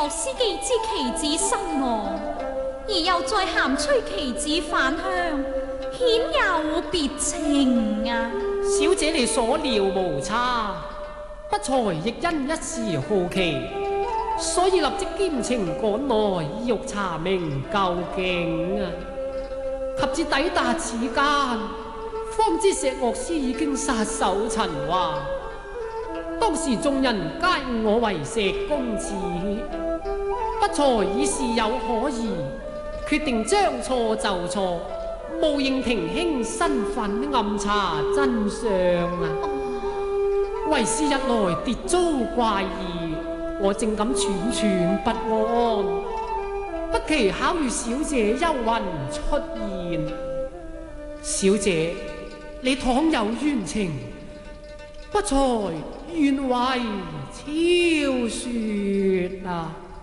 莫司既知其子身亡，而又再喊催其子返鄉，顯有別情啊！ 小姐你所料無差，不才亦因一時好奇，所以立即兼程趕來，意欲查明究竟啊！及至抵達此間，方知石岳師已經撒手塵寰。當時眾人皆誤我為石公子，不才已事有可疑，決定將錯就錯，務認廷卿身份，暗查真相啊！為是日來跌遭怪異，我正感惴惴不安，不期巧遇小姐幽魂出現。小姐，你倘有冤情，不才願為悄說啊！